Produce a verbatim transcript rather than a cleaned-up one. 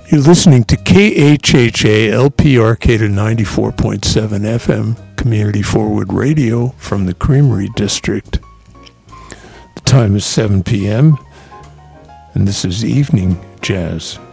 You're listening to K H H A L P Arcata ninety-four point seven F M Community Forward Radio from the Creamery District. The time is seven p.m. and this is Evening Jazz.